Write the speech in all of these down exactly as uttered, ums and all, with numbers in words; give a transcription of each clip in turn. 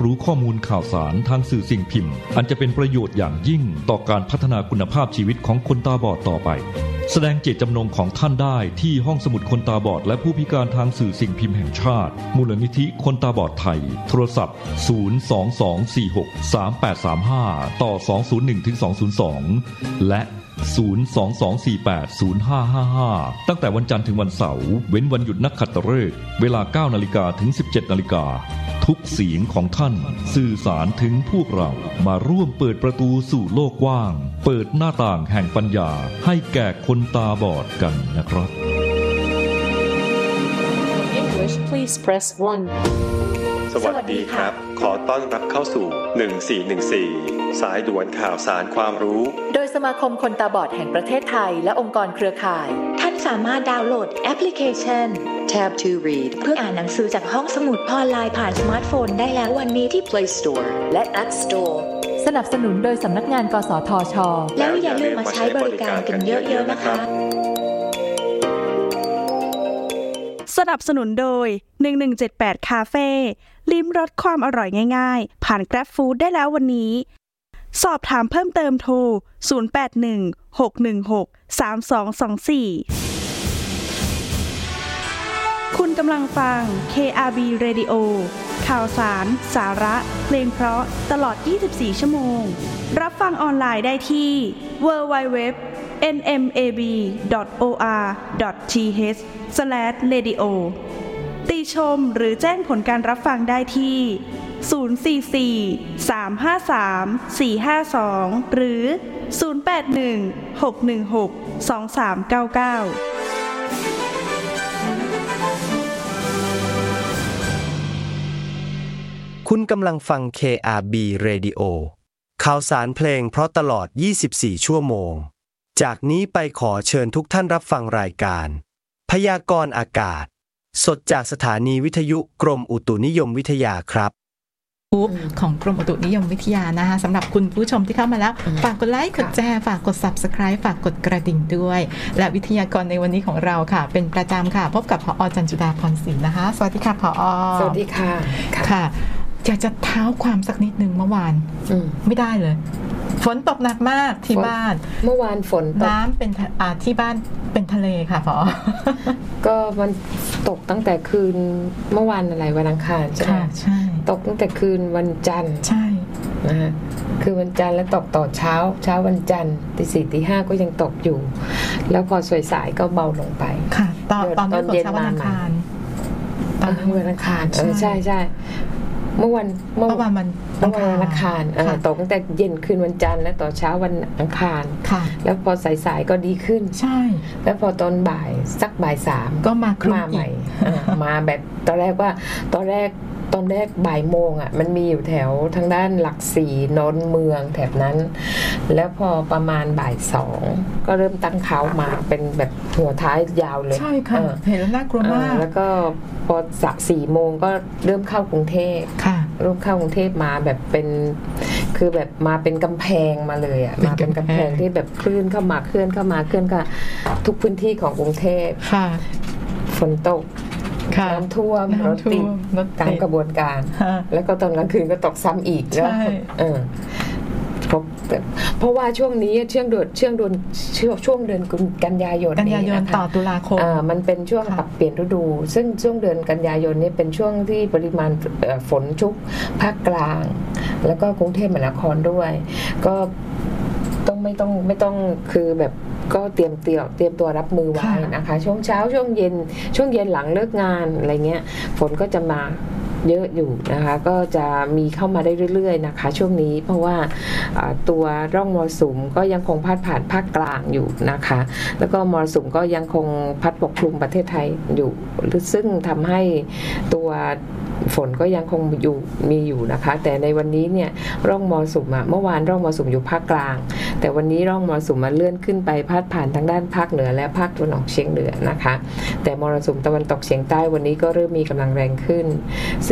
รู้ข้อมูลข่าวสารทางสื่อสิ่งพิมพ์อันจะเป็นประโยชน์อย่างยิ่งต่อการพัฒนาคุณภาพชีวิตของคนตาบอดต่อไปแสดงเจตจำนงของท่านได้ที่ห้องสมุดคนตาบอดและผู้พิการทางสื่อสิ่งพิมพ์แห่งชาติมูลนิธิคนตาบอดไทยโทรศัพท์ศูนย์ สอง สอง สี่ หก สาม แปด สาม ห้าต่อสอง ศูนย์ หนึ่ง ถึง สอง ศูนย์ สองและศูนย์ สอง สอง สี่ แปด ศูนย์ ห้า ห้า ห้าตั้งแต่วันจันทร์ถึงวันเสาร์เว้นวันหยุดนักขัตฤกษ์เวลา เก้านาฬิกา ถึง สิบเจ็ดนาฬิกาทุกเสียงของท่านสื่อสารถึงพวกเรามาร่วมเปิดประตูสู่โลกกว้างเปิดหน้าต่างแห่งปัญญาให้แก่คนตาบอดกันนะครับ English please press one สวัสดีครับขอต้อนรับเข้าสู่หนึ่งสี่หนึ่งสี่สายด่วนข่าวสารความรู้โดยสมาคมคนตาบอดแห่งประเทศไทยและองค์กรเครือข่ายท่านสามารถดาวน์โหลดแอปพลิเคชัน Tab ทู Read เพื่ออ่านหนังสือจากห้องสมุดออนไลน์ผ่านสมาร์ทโฟนได้แล้ววันนี้ที่ Play Store และ App Store สนับสนุนโดยสำนักงานกสทช.แล้วอย่าลืมมาใช้บริการกันเยอะๆนะคะสนับสนุนโดยหนึ่งหนึ่งเจ็ดแปดคาเฟ่ลิ้มรสความอร่อยง่ายๆผ่าน Grab Food ได้แล้ววันนี้สอบถามเพิ่มเติมโทรศูนย์ แปด หนึ่ง หก หนึ่ง หก สาม สอง สอง สี่คุณกำลังฟัง เค อาร์ บี Radio ข่าวสารสาระเพลงเพราะตลอดยี่สิบสี่ชั่วโมงรับฟังออนไลน์ได้ที่ ดับเบิลยู ดับเบิลยู ดับเบิลยู ดอท เอ็น เอ็ม เอ บี ดอท โอ อาร์ ดอท ที เอช สแลช เรดิโอ ติชมหรือแจ้งผลการรับฟังได้ที่ศูนย์ สี่ สี่ สาม ห้า สาม สี่ ห้า สองหรือศูนย์ แปด หนึ่ง หก หนึ่ง หก สอง สาม เก้า เก้าคุณกำลังฟัง เค อาร์ บี Radio ข่าวสารเพลงเพราะตลอดยี่สิบสี่ชั่วโมงจากนี้ไปขอเชิญทุกท่านรับฟังรายการพยากรณ์อากาศสดจากสถานีวิทยุกรมอุตุนิยมวิทยาครับของกรมอุตุนิยมวิทยานะคะสำหรับคุณผู้ชมที่เข้ามาแล้วฝากกดไลค์กดแชร์ฝากกด Subscribe ฝากกดกระดิ่งด้วยและวิทยากรในวันนี้ของเราค่ะเป็นประจำค่ะพบกับผอ.จันจุฬาพรศรีนะคะสวัสดีค่ะผอ. สวัสดีค่ะค่ะอยากจะเท้าความสักนิดนึงเมื่อวานไม่ได้เลยฝนตกหนักมากที่บ้านเมื่อวานฝนตกน้ำเป็นอ่าที่บ้านเป็นทะเลค่ะผอ. ก็มันตกตั้งแต่คืนเมื่อวานอะไรวันอังคารใช่ไหมใช่ตกตั้งแต่คืนวันจันทร์ใช่นะฮะคือวันจันทร์แล้วตกต่อเช้าเช้าวันจันทร์ตีสี่ตีห้าก็ยังตกอยู่แล้วพอสวยสายก็เบาลงไปค่ะตอนตอนตอนเย็นวันอังคารตอนวันอังคารเออใช่ใช่เมื่อวันเมื่อวันมันเมื่อวันอังคารตกตั้งแต่เย็นคืนวันจันทร์และต่อเช้าวันอังคารแล้วพอสายๆก็ดีขึ้นใช่แล้วพอตอนบ่ายสักบ่ายสามก็มามาใหม่มาแบบตอนแรกว่าตอนแรกตอนแรกบ่ายโมงอ่ะมันมีอยู่แถวทางด้านหลักสี่นนท์เมืองแถบนั้นแล้วพอประมาณบ่ายสองก็เริ่มตั้งเขามาเป็นแบบหัวท้ายยาวเลยใช่ค่ะเห็นแล้วน่ากลัวมากแล้วก็พอสักสี่โมงก็เริ่มเข้ากรุงเทพค่ะเริ่มเข้ากรุงเทพมาแบบเป็นคือแบบมาเป็นกำแพงมาเลยอ่ะมาเป็นกำแพงที่แบบคลื่นเข้ามาเคลื่อนเข้ามาเคลื่อนก็ทุกพื้นที่ของกรุงเทพค่ะฝนตกน้ำท่วมรถติดตามกระบวนการแล้วก็ตอนกลางคืนก็ตกซ้ำอีกแล้วเออเพราะว่าช่วงนี้ช่วงเดือนช่วงเดือนช่วงเดือนกันยายนกันยายนต่อตุลาคมอ่ามันเป็นช่วงปรับเปลี่ยนฤดูซึ่งช่วงเดือนกันยายนนี้เป็นช่วงที่ปริมาณฝนชุกภาคกลางแล้วก็กรุงเทพมหานครด้วยก็ต้องไม่ต้องไม่ต้องคือแบบก็เตรียมเตรียมเตรียมตัวรับมือไว้นะคะช่วงเช้าช่วงเย็นช่วงเย็นหลังเลิกงานอะไรเงี้ยฝนก็จะมาเยอะอยู่นะคะก็จะมีเข้ามาได้เรื่อยๆนะคะช่วงนี้เพราะว่าตัวร่องมรสุมก็ยังคงพัดผ่านภาคกลางอยู่นะคะแล้วก็มรสุมก็ยังคงพัดปกคลุมประเทศไทยอยู่ซึ่งทำให้ตัวฝนก็ยังคงอยู่มีอยู่นะคะแต่ในวันนี้เนี่ยร่องมรสุมเมื่อวานร่องมรสุมอยู่ภาคกลางแต่วันนี้ร่องมรสุมมาเลื่อนขึ้นไปพัดผ่านทางด้านภาคเหนือและภาคตะวันออกเฉียงเหนือนะคะแต่มรสุมตะวันตกเฉียงใต้วันนี้ก็เริ่มมีกำลังแรงขึ้นซึ่ง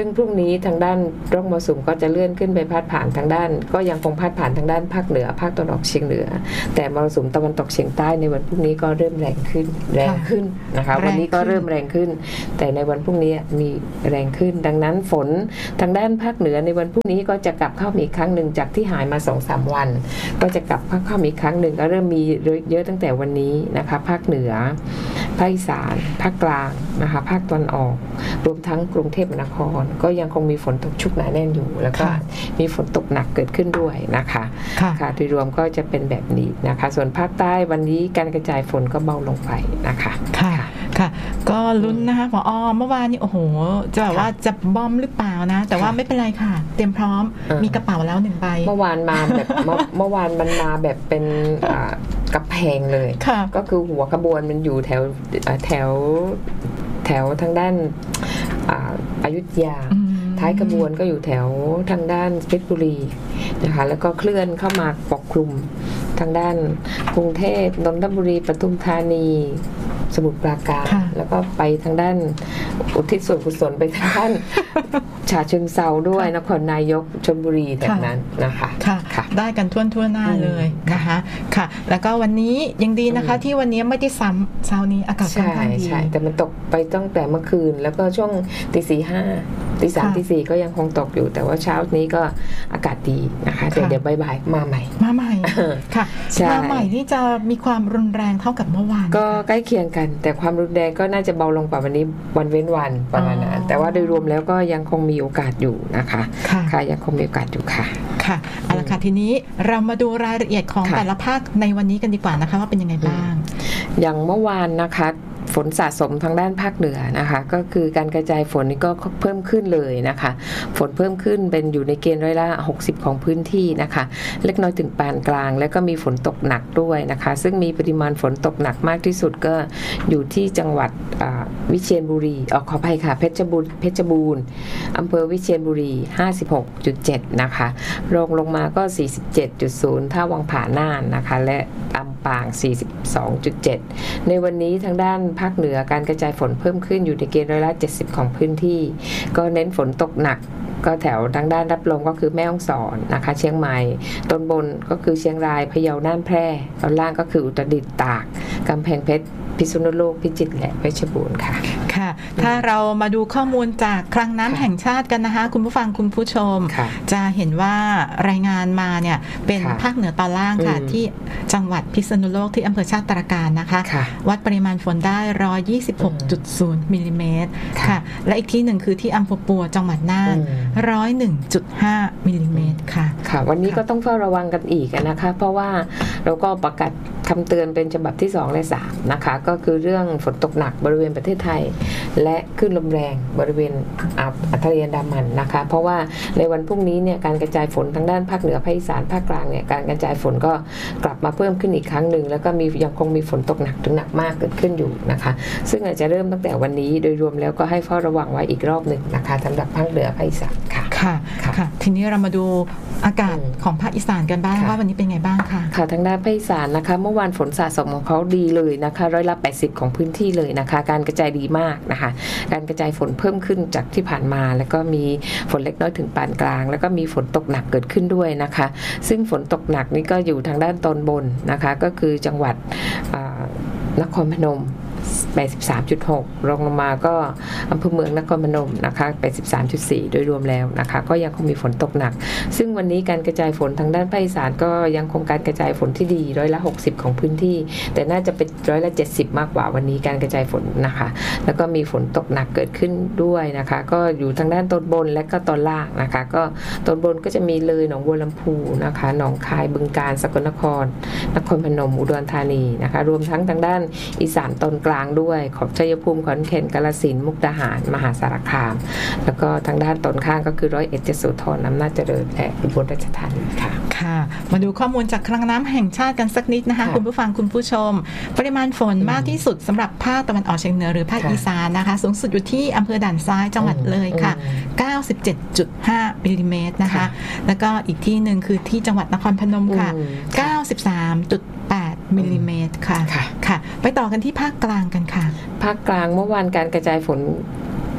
ซึ่งพรุ่งนี้ทางด้านร่องมรสุมก็จะเลื่อนขึ้นไปพาดผ่านทางด้านก็ยังคงพาดผ่านทางด้านภาคเหนือภาคตะวันออกเฉียงเหนือแต่มรสุมตะวันตกเฉียงใต้ในวันพรุ่งนี้ก็เริ่มแรงขึ้นแรงขึ้นนะคะวันนี้ก็เริ่มแรงขึ้นแต่ในวันพรุ่งนี้มีแรงขึ้นดังนั้นฝนทางด้านภาคเหนือในวันพรุ่งนี้ก็จะกลับเข้ามาอีกครั้งหนึ่งจากที่หายมา สองถึงสาม วันก็จะกลับเข้ามาอีกครั้งหนึ่งก็เริ่มมีเยอะตั้งแต่วันนี้นะคะภาคเหนือภาคอีสานภาคกลางนะคะภาคตะวันออกรวมทั้งกรุงเทพมหานครก็ยังคงมีฝนตกชุกหนาแน่นอยู่แล้วก็มีฝนตกหนักเกิดขึ้นด้วยนะคะค่ะโดยรวมก็จะเป็นแบบนี้นะคะส่วนภาคใต้วันนี้การกระจายฝนก็เบาลงไปนะคะค่ะค่ะก็ลุ้นนะคะผอ.เมื่อวานนี้โอ้โหจะแบบว่าจะบอมหรือเปล่านะแต่ว่าไม่เป็นไรค่ะเตรียมพร้อมมีกระเป๋าแล้วหนึ่งใบเมื่อวานมาแบบเมื่อวานมันมาแบบเป็นกระแพงเลยก็คือหัวขบวนมันอยู่แถวแถวแถวทางด้านอยุธยาท้ายขบวนก็อยู่แถวทางด้านเพชรบุรีนะคะแล้วก็เคลื่อนเข้ามาปกคลุมทางด้านกรุงเทพนนทบุรีปทุมธานีสมุทรปราการแล้วก็ไปทางด้านอุทิศส่วนกุศลไปทางด้านฉะเชิงเทราด้วยนครนายกชลบุรีแบบนั้นนะคะค่ะได้กันทั่วทั่วหน้าเลยนะคะค่ะแล้วก็วันนี้ยังดีนะคะที่วันนี้ไม่ได้ซ้ำเช้านี้อากาศค่อนข้างดีใช่แต่มันตกไปตั้งแต่เมื่อคืนแล้วก็ช่วงตีสี่ห้าตีสามตีสี่ก็ยังคงตกอยู่แต่ว่าเช้านี้ก็อากาศดีนะคะเดี๋ยวเดี๋ยวบ่ายๆมาใหม่มาใหม่ค่ะมาใหม่นี่จะมีความรุนแรงเท่ากับเมื่อวานก็ใกล้เคียงกันแต่ความรุนแรงก็น่าจะเบาลงกว่าวันนี้วันเว้นวันประมาณนั้นแต่ว่าโดยรวมแล้วก็ยังคงมีโอกาสอยู่นะคะค่ะยังคงมีโอกาสอยู่ค่ะค่ะเอาละค่ะทีนี้เรามาดูรายละเอียดของแต่ละภาคในวันนี้กันดีกว่านะคะว่าเป็นยังไงบ้างอย่างเมื่อวานนะคะฝนสะสมทางด้านภาคเหนือนะคะก็คือการกระจายฝนนี่ก็เพิ่มขึ้นเลยนะคะฝนเพิ่มขึ้นเป็นอยู่ในเกณฑ์ร้อยละหกสิบของพื้นที่นะคะเล็กน้อยถึงปานกลางแล้วก็มีฝนตกหนักด้วยนะคะซึ่งมีปริมาณฝนตกหนักมากที่สุดก็อยู่ที่จังหวัดวิเชียรบุรีออกขออภัยค่ะเพชรบูรณ์เพชรบูรณ์อำเภอวิเชียรบุรี ห้าสิบหกจุดเจ็ด นะคะรองลงมาก็ สี่สิบเจ็ดจุดศูนย์ ท่าวังผาน่านนะคะและลำปาง สี่สิบสองจุดเจ็ด ในวันนี้ทางด้านภาคเหนือการกระจายฝนเพิ่มขึ้นอยู่ในเกณฑ์ร้อยละเจ็ดสิบของพื้นที่ก็เน้นฝนตกหนักก็แถวทางด้านรับลมก็คือแม่ฮ่องสอนนะคะเชียงใหม่ตอนบนก็คือเชียงรายพะเยาน่านแพร่ตอนล่างก็คืออุตรดิตถ์ตากกำแพงเพชรพิษณุโลกพิจิตรและเพชรบูรณ์ค่ะค่ะถ้าเรามาดูข้อมูลจากคลังน้ำแห่งชาติกันนะคะคุณผู้ฟังคุณผู้ชมจะเห็นว่ารายงานมาเนี่ยเป็นภาคเหนือตอนล่างค่ะที่จังหวัดพิษณุโลกที่อำเภอชาติตรการนะคะวัดปริมาณฝนได้หนึ่งร้อยยี่สิบหกจุดศูนย์ มิลลิเมตรค่ะและอีกที่หนึ่งคือที่อำเภอปัวจังหวัดน่านหนึ่งร้อยเอ็ดจุดห้า มิลลิเมตรค่ะค่ะวันนี้ก็ต้องเฝ้าระวังกันอีกนะคะเพราะว่าเราก็ประกาศคำเตือนเป็นฉบับที่สองและสามนะคะก็คือเรื่องฝนตกหนักบริเวณประเทศไทยและคลื่นลมแรงบริเวณอ่าวทะเลอันดามันนะคะเพราะว่าในวันพรุ่งนี้เนี่ยการกระจายฝนทางด้านภาคเหนือภาคอีสานภาคกลางเนี่ยการกระจายฝนก็กลับมาเพิ่มขึ้นอีกครั้งหนึ่งแล้วก็มียังคงมีฝนตกหนักถึงหนักมากเกิดขึ้นอยู่นะคะซึ่งอาจจะเริ่มตั้งแต่วันนี้โดยรวมแล้วก็ให้เฝ้าระวังไว้อีกรอบหนึ่งนะคะสำหรับภาคเหนือภาคอีสานค่ะค่ะค่ะทีนี้เรามาดูอากาศของภาคอีสานกันบ้างว่าวันนี้เป็นไงบ้างค่ะค่ะทางด้านภาคอีสานนะคะเมื่อวานฝนสะสมของเขาดีเลยนะคะร้อยละแปดสิบของพื้นที่เลยนะคะการกระจายดีมากนะคะการกระจายฝนเพิ่มขึ้นจากที่ผ่านมาแล้วก็มีฝนเล็กน้อยถึงปานกลางแล้วก็มีฝนตกหนักเกิดขึ้นด้วยนะคะซึ่งฝนตกหนักนี่ก็อยู่ทางด้านตอนบนนะคะก็คือจังหวัดนครพนม แปดสิบสามจุดหก รองลงมาก็อำเภอเมืองนครพนมนะคะ แปดสิบสามจุดสี่ โดยรวมแล้วนะคะก็ยังคงมีฝนตกหนักซึ่งวันนี้การกระจายฝนทางด้านภาคอีสานก็ยังคงการกระจายฝนที่ดีร้อยละหกสิบของพื้นที่แต่น่าจะเป็นร้อยละเจ็ดสิบมากกว่าวันนี้การกระจายฝนนะคะแล้วก็มีฝนตกหนักเกิดขึ้นด้วยนะคะก็อยู่ทางด้านตอนบนและก็ตอนล่างนะคะก็ตอนบนก็จะมีเลยหนองบัวลำพูนะคะหนองคายบึงกาฬสกลนครนครพนมอุดรธานีนะคะรวมทั้งทางด้านอีสานตอนกลางด้วยขอบชัยภูมิขอนแก่นกาฬสินธุ์มุกดาหารมหาสารคามแล้วก็ทางด้านตอนข้างก็คือร้อยเอ็ดยโสธรอำนาจเจริญและอุบลราชธานีค่ะค่ะมาดูข้อมูลจากคลังน้ำแห่งชาติกันสักนิดนะคะคุณผู้ฟังคุณผู้ชมปริมาณฝนมากที่สุดสำหรับภาคตะวันออกเฉียงเหนือหรือภาคอีสานนะคะสูงสุดอยู่ที่อำเภอด่านซ้ายจังหวัดเลยค่ะ เก้าสิบเจ็ดจุดห้า มิลลิเมตรนะคะแล้วก็อีกที่หนึ่งคือที่จังหวัดนครพนมค่ะ เก้าสิบสามจุดแปด มิลลิเมตรค่ะค่ะไปต่อกันที่ภาคกลางกันค่ะภาคกลางเมื่อวานการกระจายฝน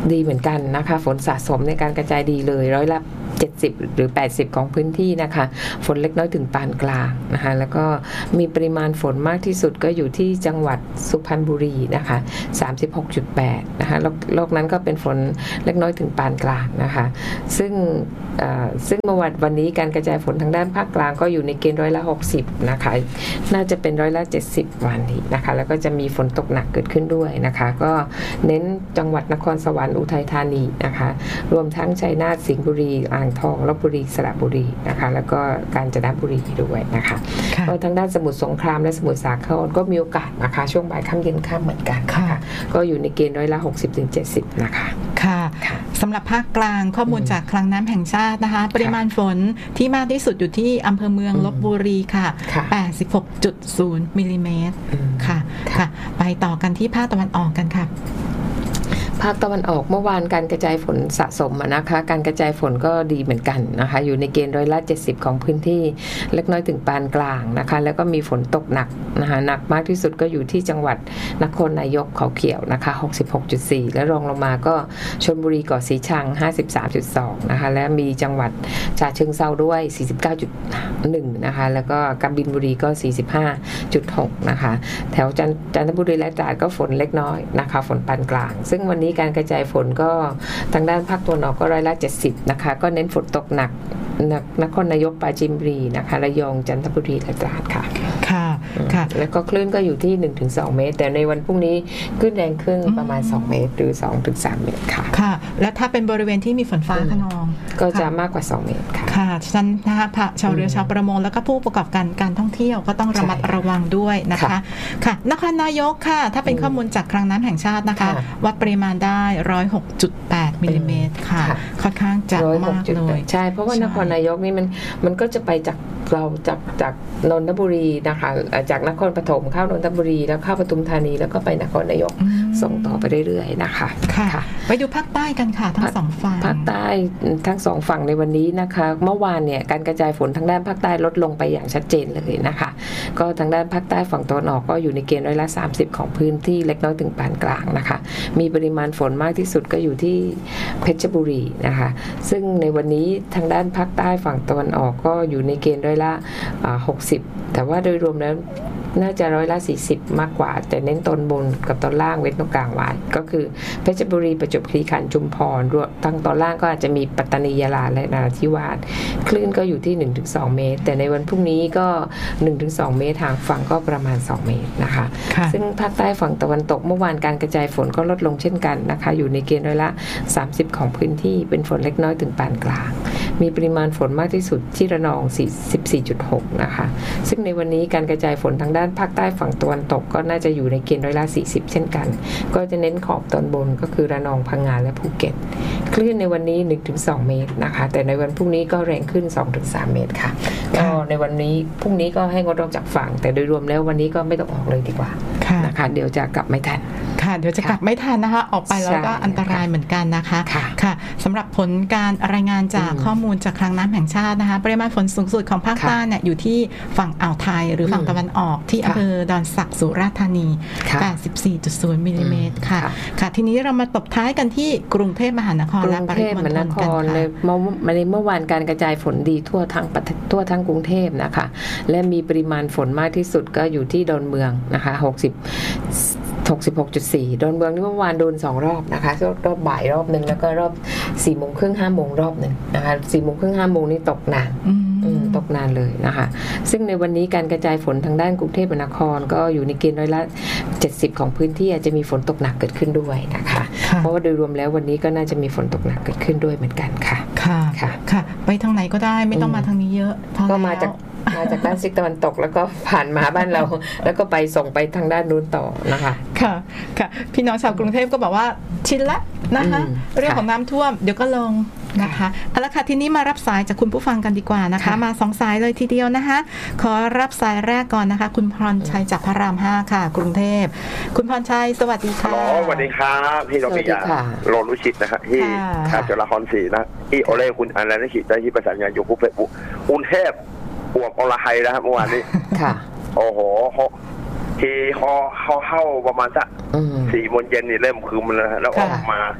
ดีเหมือนกันนะคะฝนสะสมในการกระจายดีเลยร้อยละเจ็ดสิบหรือแปดสิบของพื้นที่นะคะฝนเล็กน้อยถึงปานกลางนะคะแล้วก็มีปริมาณฝนมากที่สุดก็อยู่ที่จังหวัดสุพรรณบุรีนะคะ สามสิบหกจุดแปด นะคะโลกนั้นก็เป็นฝนเล็กน้อยถึงปานกลางนะคะซึ่งซึ่งเมื่อวันวันนี้การกระจายฝนทางด้านภาคกลางก็อยู่ในเกณฑ์ร้อยละหกสิบนะคะน่าจะเป็นร้อยละเจ็ดสิบวันนี้นะคะแล้วก็จะมีฝนตกหนักเกิดขึ้นด้วยนะคะก็เน้นจังหวัดนครสวรรค์อุทัยธานีนะคะรวมทั้งชัยนาทสิงห์บุรีอ่างทองลพบุรีสระบุรีนะคะแล้วก็กาญจนบุรีด้วยนะคะก็ทางด้านสมุทรสงครามและสมุทรสาครก็มีโอกาสนะคะช่วงบ่ายค่ำเย็นค่ำเหมือนกันค่ะก็อยู่ในเกณฑ์ร้อยละหกสิบถึงเจ็ดสิบนะคะค่ะสำหรับภาคกลางข้อมูลจากคลังน้ำแห่งชาตินะคะปริมาณฝนที่มากที่สุดอยู่ที่อำเภอเมืองลพบุรีค่ะ แปดสิบหกจุดศูนย์ มิลลิเมตรค่ะค่ะไปต่อกันที่ภาคตะวันออกกันค่ะภาคตะวันออกเมื่อวานการกระจายฝนสะสมนะคะการกระจายฝนก็ดีเหมือนกันนะคะอยู่ในเกณฑ์ร้อยละเจ็ดสิบของพื้นที่เล็กน้อยถึงปานกลางนะคะแล้วก็มีฝนตกหนักนะคะหนักมากที่สุดก็อยู่ที่จังหวัดนครนายกเขาเขียวนะคะ หกสิบหกจุดสี่ และรองลงมาก็ชลบุรีเกาะสีชัง ห้าสิบสามจุดสอง นะคะและมีจังหวัดฉะเชิงเทราด้วย สี่สิบเก้าจุดหนึ่ง นะคะแล้วก็กาญจนบุรีก็ สี่สิบห้าจุดหก นะคะแถวจันทบุรีและตราดก็ฝนเล็กน้อยนะคะฝนปานกลางซึ่งวันนี้การกระจายฝนก็ทางด้านภาคตะวันออกก็ร้อยละเจ็ดสิบนะคะก็เน้นฝนตกหนักนครนายกปราจีนบุรีนะคะระยองจันทบุรีและตราดค่ะค่ะค่ะแล้วก็คลื่นก็อยู่ที่ หนึ่งถึงสอง เมตรแต่ในวันพรุ่งนี้คลื่นแรงขึ้นประมาณสองเมตรหรือ สองถึงสาม เมตรค่ะค่ะและถ้าเป็นบริเวณที่มีฝนฟ้าคะนองก็จะมากกว่าสองเมตรค่ะค่ะฉะนั้นนะคะชาวเรือชาวประมงแล้วก็ผู้ประกอบการการท่องเที่ยวก็ต้องระมัดระวังด้วยนะคะค่ะนครนายกค่ะถ้าเป็นข้อมูลจากคลังน้ำแห่งชาตินะคะวัดปริมาณได้หนึ่งร้อยหกจุดแปด มิลลิเมตรค่ะค่อนข้างจะมากเลยใช่เพราะว่านครนายกนี่มันมันก็จะไปจากเราจากจากนนทบุรีนะคะจากนครปฐมเข้านนทบุรีแล้วเข้าปทุมธานีแล้วก็ไปนครนายกส่งต่อไปเรื่อยๆนะคะค่ะไปดูภาคใต้กันค่ะทั้งสองฝั่งภาคใต้ทั้งสองฝั่งในวันนี้นะคะเมื่อวานเนี่ยการกระจายฝนทางด้านภาคใต้ลดลงไปอย่างชัดเจนเลยนะคะก็ทางด้านภาคใต้ฝั่งตะวันออกก็อยู่ในเกณฑ์ร้อยละสามสิบของพื้นที่เล็กน้อยถึงปานกลางนะคะมีปริมาณฝนมากที่สุดก็อยู่ที่เพชรบุรีนะคะซึ่งในวันนี้ทางด้านภาคใต้ฝั่งตะวันออกก็อยู่ในเกณฑ์ร้อยละหกสิบแต่ว่าโดยรวมแล้วน่าจะร้อยละสี่สิบมากกว่าแต่เน้นตอนบนกับตอนล่างเว้นตรงกลางไว้ก็คือเพชรบุรีประจวบคีรีขันธ์ชุมพรรวมทั้งตอนล่างก็อาจจะมีปัตตานียะลาและนราธิวาสคลื่นก็อยู่ที่ หนึ่งถึงสอง เมตรแต่ในวันพรุ่งนี้ก็ หนึ่งถึงสอง เมตรห่างฝั่งก็ประมาณสองเมตรนะคะซึ่งภาคใต้ฝั่งตะวันตกเมื่อวานการกระจายฝนก็ลดลงเช่นกันนะคะอยู่ในเกณฑ์ร้อยละสามสิบของพื้นที่เป็นฝนเล็กน้อยถึงปานกลางมีปริมาณฝนมากที่สุดที่ระนอง สิบสี่จุดหก นะคะซึ่งในวันนี้การกระจายฝนทางด้านภาคใต้ฝั่งตะวันตกก็น่าจะอยู่ในเกณฑ์ร้อยละสี่สิบเช่นกันก็จะเน้นขอบตอนบนก็คือระนองพังงาและภูเก็ตคลื่นในวันนี้ หนึ่งถึงสอง เมตรนะคะแต่ในวันพรุ่งนี้ก็แรงขึ้น สองถึงสาม เมตรค่ะก็ในวันนี้พรุ่งนี้ก็ให้งดออกจากฝั่งแต่โดยรวมแล้ววันนี้ก็ไม่ต้องออกเลยดีกว่านะคะเดี๋ยวจะกลับไม่ทันค่ะเดี๋ยวจะกลับไม่ทันนะคะออกไปแล้วก็อันตรายเหมือนกันนะคะค่ะสำหรับผลการรายงานจากข้อมูลจากคลังน้ำแห่งชาตินะคะปริมาณฝนสูงสุดของภาคใต้เนี่ยอยู่ที่ฝั่งอ่าวไทยหรือฝั่งตะวันออกที่อำเภอดอนสักสุราษฎร์ธานี แปดสิบสี่จุดศูนย์ มิลลิเมตรค่ะค่ะทีนี้เรามาตบท้ายกันที่กรุงเทพมหานครและปริมณฑลกันค่ะในเมื่อวานการกระจายฝนดีทั่วทั้งทั่วทั้งกรุงเทพนะคะและมีปริมาณฝนมากที่สุดก็อยู่ที่ดอนเมืองนะคะหกสิบ หกสิบหกจุดสี่ ดอนเมืองนี่เมื่อวานโดนสองรอบนะคะรอบบ่ายรอบนึงแล้วก็รอบ สี่โมงครึ่ง ห้าโมงรอบนึงนะคะ สี่โมงครึ่ง ห้าโมงนี่ตกนานตกนานเลยนะคะซึ่งในวันนี้การกระจายฝนทางด้านกรุงเทพมหานครก็อยู่ในเกณฑ์ร้อยละเจ็ดสิบของพื้นที่อาจจะมีฝนตกหนักเกิดขึ้นด้วยนะคะเพราะว่าโดยรวมแล้ววันนี้ก็น่าจะมีฝนตกหนักเกิดขึ้นด้วยเหมือนกันค่ะค่ะค่ะไปทางไหนก็ได้ไม่ต้องมาทางนี้เยอะก็มาจากมาจากด้านซิกตะวันตกแล้วก็ผ่านมาบ้านเราแล้วก็ไปส่งไปทางด้านนู้นต่อนะคะค่ะค่ะพี่น้องชาวกรุงเทพก็บอกว่าชินละนะคะเรื่องของน้ำท่วมเดี๋ยวก็ลงนะคะเอาละค่ะทีนี้มารับสายจากคุณผู้ฟังกันดีกว่านะคะมาสองสายเลยทีเดียวนะคะขอรับสายแรกก่อนนะคะคุณพรชัยจากพระรามห้าค่ะกรุงเทพคุณพรชัยสวัสดีค่ะสวัสดีครับพี่โรบิยาโรนุชิตนะครับที่ข่าวจราจรสีนะที่โอเล่คุณอันนั้นขีดได้ที่ประสานงานอยู่คุกเฟบุกรุงเทพปวกอลไฮนะครับเมื่อวานนี้ค่ะโอ้โหที่เขาเขาเข้าประมาณสักสี่โมงเย็นนี่เริ่มคืนมันแล้วแล้วออกมา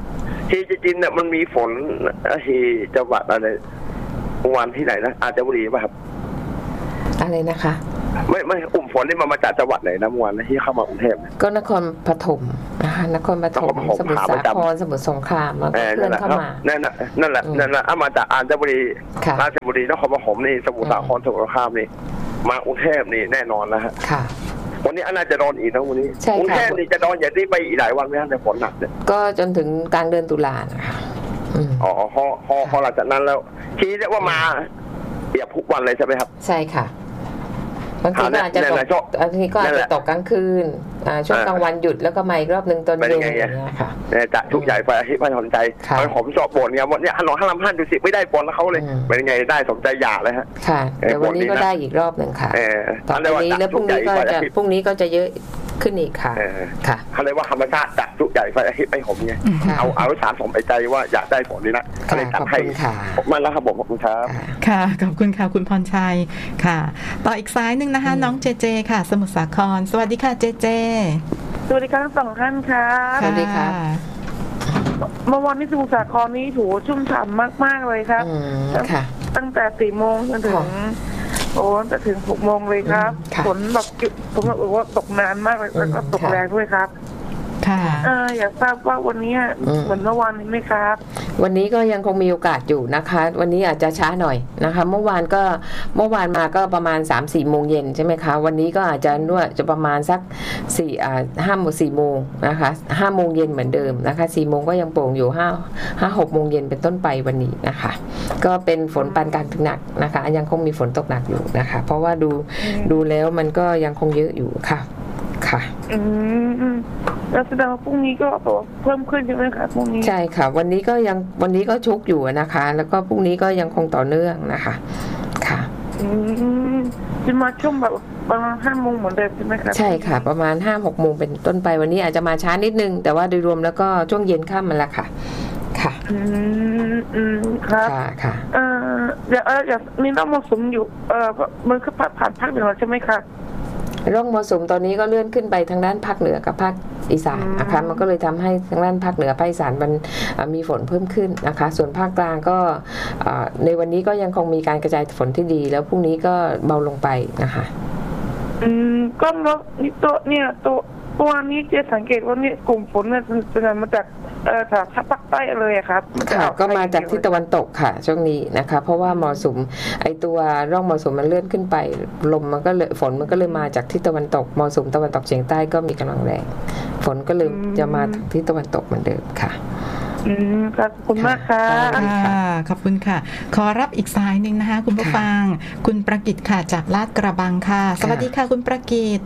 ที่จริงๆเนี่ยมันมีฝนที่จังหวัดอะไรวันที่ไหนนะอาจจะบุรีป่ะครับอะไรนะคะไม่ไม่กลุ่มฝนนี่มันมาจากจังหวัดไหนนะเมื่อวานที่เข้ามากรุงเทพก็นครปฐมนะคะนครปฐมสมุทรสาครสมุทรสงครามแล้วก็เคลื่อนเข้ามานั่นแหละนั่นแหละนั่นแหละเอามาจากอาจจะบุรีราชบุรีนครปฐมนี่สมุทรสาครสมุทรสงครามนี่มากรุงเทพนี่แน่นอนนะฮะค่ะวันนี้อันน่าจะโดนอีกนะวันนี้กรุงเทพนี่จะโดนอย่างที่ไปอีกหลายวันไหมครับในฝนหนักเนี่ยก็จนถึงกลางเดือนตุลานะคะอ๋อพอพอพอหลังจากนั้นแล้วทีเรียกว่ามาเปียกทุกวันเลยใช่ไหมครับใช่ค่ะบางทีก็อาจจะตกบางทีก็อาจจะตกกลางคืนช่วงกลางวันหยุดแล้วก็มาอีกรอบนึงตอนเย็นอย่างเงี้ยค่ะจะทุกใหญ่ไฟที่พระสนใจผมชอบบ่นเนี่ยวันนี้ฮันนอฮันลำฮันดูสิไม่ได้ฝนแล้วเขาเลยเป็นไงได้สมใจอยากเลยฮะค่ะแต่วันนี้ก็ได้อีกรอบหนึ่งค่ะตอนนี้แล้วพรุ่งนี้ก็จะพรุ่งนี้ก็จะเยอะขึ้นอีกค่ะค่ะเขาเรียกว่าธรรมชาติจัดทุกใหญ่ไฟอาทิตย์ให้ผมไงเอาเอาสารสมใจว่าอยากได้ฝนนี้นะก็เลยจัดให้ผมมาแล้วครับผมขอบคุณครับค่ะขอบคุณค่ะคุณพรชัยค่ะต่ออีกสายหนึ่งนะคะน้องเจเจค่ะสมุทรสาครสวัสดีค่ะเจเจสวัสดีค่ะทั้งสองท่านค่ะสวัสดีค่ะเมื่อวันนี้สมุทรสาครนี้ถูชุ่มฉ่ำมากๆเลยครับตั้งแต่สี่โมงจนถึงโอ้จะถึงหกโมงเลยครับฝนแบบผมบอกว่าตกนานมากเลยแล้วก็ตกแรงด้วยครับค่ะอยากทราบว่าวันนี้เหมือนเมื่อวานนี้ไหมครับวันนี้ก็ยังคงมีโอกาสอยู่นะคะวันนี้อาจจะช้าหน่อยนะคะเมื่อวานก็เมื่อวานมาก็ประมาณ สามสี่ โมงเย็นใช่ไหมคะวันนี้ก็อาจจะนู่นจะประมาณสักสี่อ่าห้าโมงสี่โมงนะคะห้าโมงเย็นเหมือนเดิมนะคะสี่โมงก็ยังโปร่งอยู่ห้า ห้า หกโมงเย็นเป็นต้นไปวันนี้นะคะก็เป็นฝนปานกลางถึงหนักนะคะยังคงมีฝนตกหนักอยู่นะคะเพราะว่าดูดูแล้วมันก็ยังคงเยอะอยู่ค่ะค่ะอืมแล้วแสดงว่าพรุ่งนี้ก็เพิ่มขึ้นใช่ไหมคะพรุ่งนี้ใช่ค่ะวันนี้ก็ยังวันนี้ก็ชุกอยู่นะคะแล้วก็พรุ่งนี้ก็ยังคงต่อเนื่องนะคะค่ะอืมจะมาช่วงแบบประมาณห้าโมงเหมือนเดิมใช่ไหมคะใช่ค่ะประมาณห้าหกโมงเป็นต้นไปวันนี้อาจจะมาช้านิดนึงแต่ว่าโดยรวมแล้วก็ช่วงเย็นค่ำมันละค่ะค่ะอืมอืมครับค่ะค่ะเอ่ออย่าเอออย่ามีน้ำมรสุมอยู่เอ่อมันก็ผ่านภาคเหนือใช่ไหมคะร่องมรสุมตอนนี้ก็เลื่อนขึ้นไปทางด้านภาคเหนือกับภาคอีสานนะคะมันก็เลยทำให้ทางด้านภาคเหนือภาคอีสานมันมีฝนเพิ่มขึ้นนะคะส่วนภาคกลางก็ในวันนี้ก็ยังคงมีการกระจายฝนที่ดีแล้วพรุ่งนี้ก็เบาลงไปนะคะอืมก็แล้วนี่ตัวเนี่ยตัวตัวนี้จะสังเกตว่าเนี่ยกลุ่มฝนเนี่ยเป็นมาจากเอ่อทางภาคใต้เลยครับค่ะก็มาจากทิศตะวันตกค่ะช่วงนี้นะคะเพราะว่ามรสุมไอตัวร่องมรสุมมันเลื่อนขึ้นไปลมมันก็เลยฝนมันก็เลยมาจากทิศตะวันตกมรสุมตะวันตกเฉียงใต้ก็มีกำลังแรงฝนก็เลยจะมาทางทิศตะวันตกเหมือนเดิมค่ะอืมขอบคุณมากค่ะขอบคุณค่ะขอรับอีกสายนึงนะคะคุณผู้ฟังคุณประกิตค่ะจากลาดกระบังค่ะสวัสดีค่ะคุณประกิต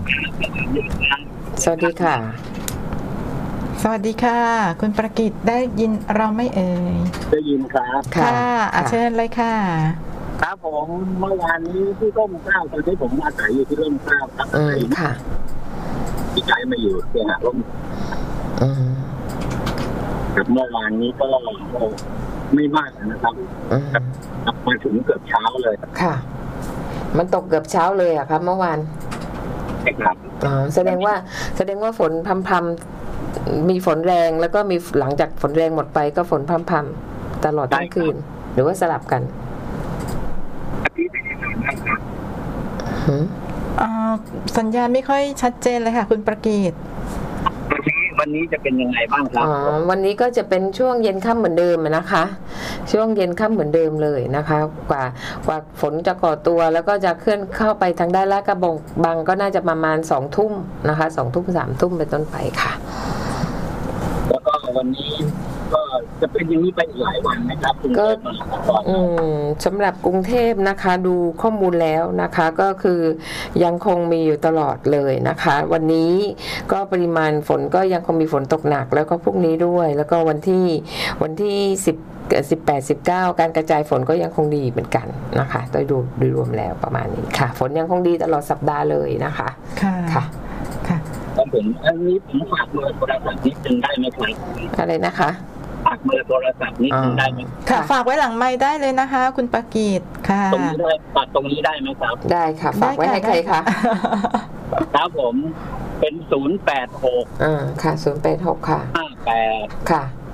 สวัสดีค่ะสวัสดีค่ะคุณประกิตได้ยินเราไม่เอ่ยได้ยินครับค่ะเชิญเลยค่ะครับผมเมื่อวานนี้ที่ร่มเกล้าตอนที่ผมอาศัยอยู่ที่ร่มเกล้าครับค่ะที่ใจมาอยู่ที่หาร่มกับเมื่อวานนี้ก็ไม่มากนะครับมาถึงเกือบเช้าเลยค่ะมันตกเกือบเช้าเลยอะครับเมื่อวานใช่ครับอ๋อแสดงว่าแสดงว่าฝนพรำๆมีฝนแรงแล้วก็มีหลังจากฝนแรงหมดไปก็ฝนพรำๆตลอดทั้งคืนหรือว่าสลับกันสัญญาณไม่ค่อยชัดเจนเลยค่ะคุณประกิตวันนี้จะเป็นยังไงบ้างครับอ๋อวันนี้ก็จะเป็นช่วงเย็นค่ำเหมือนเดิมนะคะช่วงเย็นค่ำเหมือนเดิมเลยนะคะกว่ากว่าฝนจะก่อตัวแล้วก็จะเคลื่อนเข้าไปทางด้านลาดกระบังก็น่าจะประมาณสองทุ่มนะคะสองทุ่มสามทุ่มเป็นต้นไปค่ะแล้วก็วันนี้ก็จะเป็นอย่างนี้ไปหลายวันนะครับก็อืมสำหรับกรุงเทพนะคะดูข้อมูลแล้วนะคะก็คือยังคงมีอยู่ตลอดเลยนะคะวันนี้ก็ปริมาณฝนก็ยังคงมีฝนตกหนักแล้วก็พรุ่งนี้ด้วยแล้วก็วันที่วันที่สิบ สิบแปด สิบเก้าการกระจายฝนก็ยังคงดีเหมือนกันนะคะโดยดูโดยรวมแล้วประมาณนี้ค่ะฝนยังคงดีตลอดสัปดาห์เลยนะคะค่ะค่ะค่ะผมอันนี้ผมฝากเบอร์โทรศัพท์นิดนึงได้ไหมครับอะไรนะคะฝากเบอร์โทรศัพท์นิดนึงได้ไหมค่ะฝากไว้หลังไมค์ได้เลยนะคะคุณประกิตค่ะตรงนี้ได้ฝากตรงนี้ได้ไหมครับได้ค่ะฝากไว้ให้ใครคะครับผมเป็นศูนย์แปดหกอ่าค่ะศูนย์แปดหกค่ะห้าแปดค่ะ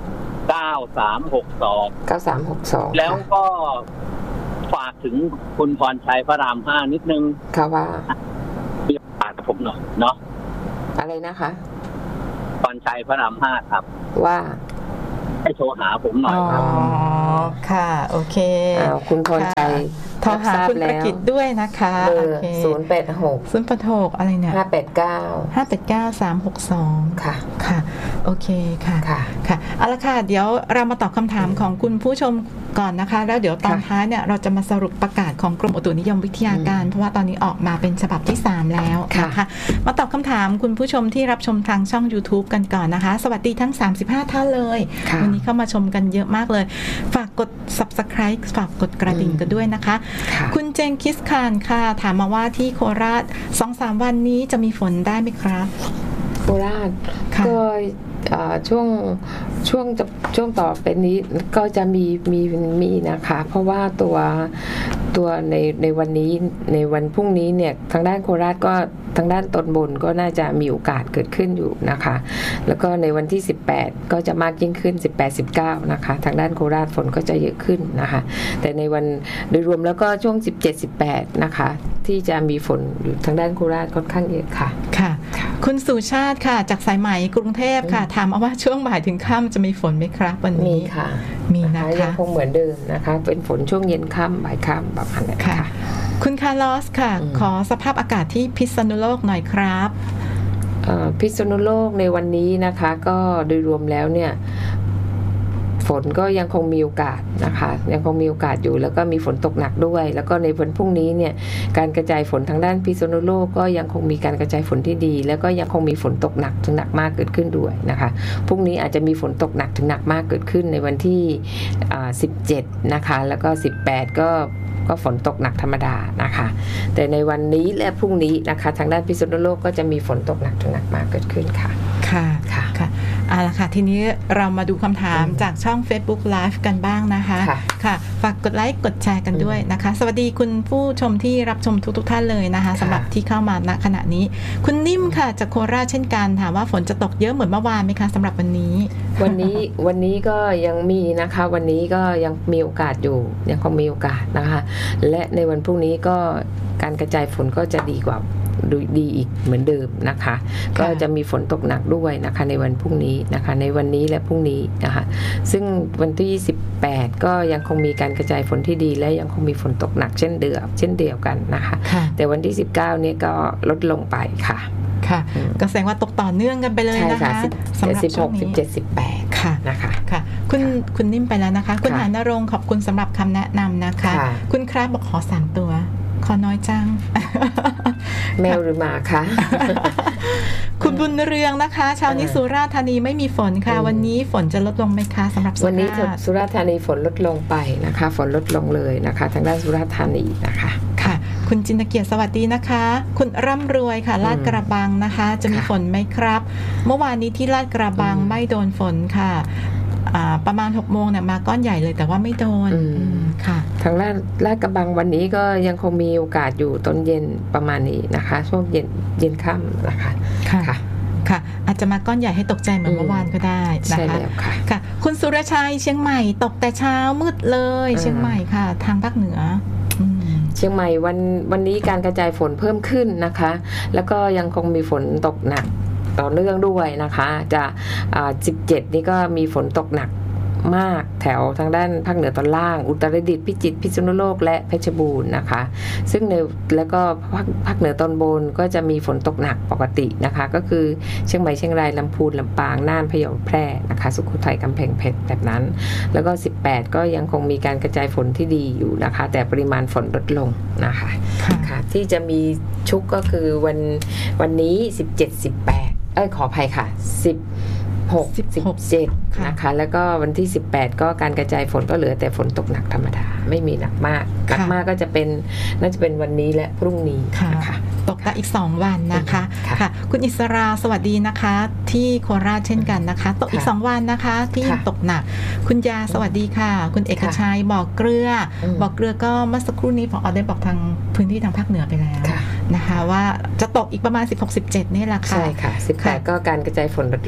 เก้าสามหกสองเก้าสามหกสองแล้วก็ฝากถึงคุณพรชัยพระรามห้านิดนึงค่ะว่ามีฝากกับผมหน่อยเนาะอะไรนะคะพรชัยพระรามห้าครับว่าให้โทรหาผมหน่อยครับอ๋อค่ะโอเคอ้าวคุณพรชัยโทรหาคุณประกิตด้วยนะคะเบอร์ศูนย์แปดหกศูนย์แปดหกอะไรเนี่ยห้าแปดเก้าห้าแปดเก้า สามหกสองค่ะค่ะโอเคค่ะค่ะค่ะเอาละค่ะเดี๋ยวเรามาตอบคำถามของคุณผู้ชมก่อนนะคะแล้วเดี๋ยวตอนท้ายเนี่ยเราจะมาสรุปประกาศของกรมอุตุนิยมวิทยาการเพราะว่าตอนนี้ออกมาเป็นฉบับที่สามแล้วนะคะมาตอบคำถามคุณผู้ชมที่รับชมทางช่อง YouTube กันก่อนนะคะสวัสดีทั้งสามสิบห้าท่านเลยวันนี้เข้ามาชมกันเยอะมากเลยฝากกด Subscribe ฝากกดกระดิ่งกันด้วยนะคะคุณเจงคิสคานค่ะถามมาว่าที่โคราช สองถึงสาม วันนี้จะมีฝนได้ไหมครับโคราชก็ช่วงช่วงจะช่วงต่อไปนี้ก็จะมีมีมีนะคะเพราะว่าตัวตัวในในวันนี้ในวันพรุ่งนี้เนี่ยทางด้านโคราชก็ทางด้านตอนบนก็น่าจะมีโอกาสเกิดขึ้นอยู่นะคะแล้วก็ในวันที่สิบแปดก็จะมากยิ่งขึ้นสิบแปด สิบเก้านะคะทางด้านโคราชฝนก็จะเยอะขึ้นนะคะแต่ในวันโดยรวมแล้วก็ช่วงสิบเจ็ด สิบแปดนะคะที่จะมีฝนอยู่ทางด้านโคราชค่อนข้างเยอะค่ะค่ะคุณสุชาติค่ะจากสายไหมกรุงเทพค่ะถามว่าช่วงบ่ายถึงค่ำจะมีฝนไหมครับวันนี้มีค่ะมีนะคะยังคงเหมือนเดิมนะคะเป็นฝนช่วงเย็นค่ำบ่ายค่ำแบบนั้นค่ะคุณคาร์ลอสค่ะขอสภาพอากาศที่พิษณุโลกหน่อยครับพิษณุโลกในวันนี้นะคะก็โดยรวมแล้วเนี่ยฝนก็ยังคงมีโอกาสนะคะยังคงมีโอกาสอยู่แล้วก็มีฝนตกหนักด้วยแล้วก็ในวันพรุ่งนี้เนี่ยการกระจายฝนทางด้านพิษณุโลกก็ยังคงมีการกระจายฝนที่ดีแล้วก็ยังคงมีฝนตกหนักถึงหนักมากเกิดขึ้นด้วยนะคะพรุ่งนี้อาจจะมีฝนตกหนักถึงหนักมากเกิดขึ้นในวันที่สิบเจ็ดนะคะแล้วก็สิบแปดก็ก็ฝนตกหนักธรรมดานะคะแต่ในวันนี้และพรุ่งนี้นะคะทางด้านพิษณุโลกก็จะมีฝนตกหนักถึงหนักมากเกิดขึ้นค่ะค่ะค่ะค่ะเอาละค่ะทีนี้เรามาดูคำถามจากช่อง Facebook Live กันบ้างนะคะค่ะฝากกดไลค์กดแชร์กันด้วยนะคะสวัสดีคุณผู้ชมที่รับชมทุกๆท่านเลยนะคะสำหรับที่เข้ามาณขณะนี้คุณนิ่มค่ะจากโคราชเช่นกันถามว่าฝนจะตกเยอะเหมือนเมื่อวานไหมคะสำหรับวันนี้วันนี้วันนี้ก็ยังมีนะคะวันนี้ก็ยังมีโอกาสอยู่ยังคงมีโอกาสนะคะและในวันพรุ่งนี้ก็การกระจายฝนก็จะดีกว่าดีอีกเหมือนเดิมนะคะก็จะมีฝนตกหนักด้วยนะคะในวันพรุ่งนี้นะคะในวันนี้และพรุ่งนี้นะคะซึ่งวันที่ยี่สิบแปดก็ยังคงมีการกระจายฝนที่ดีและยังคงมีฝนตกหนักเช่นเดิมเช่นเดียวกันนะคะแต่วันที่สิบเก้านี้ก็ลดลงไปค่ะค่ะก็แสดงว่าตกต่อเนื่องกันไปเลยนะคะสำหรับช่วงนี้สิบเจ็ด สิบแปดค่ะนะคะค่ะคุณคุณนิ่มไปแล้วนะคะคุณหานรงค์ขอบคุณสำหรับคำแนะนำนะคะคุณครับบอกขอสามตัวขอน้อยจังแมวหรือหมาคะคุณบุญเรืองนะคะเช้านี้สุราษฎร์ธานีไม่มีฝนค่ะวันนี้ฝนจะลดลงไหมคะสำหรับวันนี้สุราษฎร์ธานีฝนลดลงไปนะคะฝนลดลงเลยนะคะทางด้านสุราษฎร์ธานีนะคะค่ะคุณจินเกียรติสวัสดีนะคะคุณร่ำรวยค่ะลาดกระบังนะคะจะมีฝนไหมครับเมื่อวานนี้ที่ลาดกระบังไม่โดนฝนค่ะประมาณหกโมงเนี่ยมาก้อนใหญ่เลยแต่ว่าไม่โดนค่ะทางลาดลาดกระบังวันนี้ก็ยังคงมีโอกาสอยู่ตอนเย็นประมาณนี้นะคะช่วงเย็นเย็นค่ำนะคะค่ะค่ะอาจจะมาก้อนใหญ่ให้ตกใจเหมือนเมื่อวานก็ได้นะคะค่ะคุณสุรชัยเชียงใหม่ตกแต่เช้ามืดเลยเชียงใหม่ค่ะทางภาคเหนือเชียงใหม่วันวันนี้การกระจายฝนเพิ่มขึ้นนะคะแล้วก็ยังคงมีฝนตกหนักต่อเนื่องด้วยนะคะจะสิบเจ็ดนี่ก็มีฝนตกหนักมากแถวทางด้านภาคเหนือตอนล่างอุตรดิตถ์พิจิตรพิษณุโลกและเพชรบูรณ์นะคะซึ่งในแล้วก็ภาคภาคเหนือตอนบนก็จะมีฝนตกหนักปกตินะคะก็คือเชียงใหม่เชียงรายลำพูนลำปางน่านพะเยาแพร่นะคะสุโขทัยกำแพงเพชรแบบนั้นแล้วก็สิบแปดก็ยังคงมีการกระจายฝนที่ดีอยู่นะคะแต่ปริมาณฝนลดลงนะคะค่ะที่จะมีชุกก็คือวันวันนี้สิบเจ็ด สิบแปดเอ้ยขออภัยค่ะสิบหก สิบเจ็ดนะคะแล้วก็วันที่สิบแปดก็การกระจายฝนก็เหลือแต่ฝนตกหนักธรรมดาไม่มีหนักมากหนักมากก็จะเป็นน่าจะเป็นวันนี้และพรุ่งนี้นะคะตกได้อีกสองวันนะคะค่ะคุณอิสราสวัสดีนะคะที่โคราชเช่นกันนะคะตกอีกสองวันนะคะที่ตกหนักคุณยาสวัสดีค่ะคุณเอกชัยบอกเกลือบอกเกลือก็เมื่อสักครู่นี้พอได้บอกทางพื้นที่ทางภาคเหนือไปแล้วนะคะว่าจะตกอีกประมาณสิบหก สิบเจ็ดนี่แหละค่ะใช่ค่ะสิบแปดก็การกระจายฝนลดลง